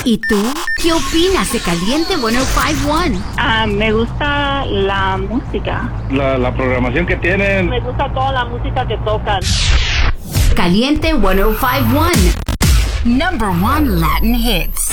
¿Y tú? ¿Qué opinas de Caliente 105.1? Me gusta la música. La programación que tienen. Me gusta toda la música que tocan. Caliente 105.1. Number 1 Latin hits.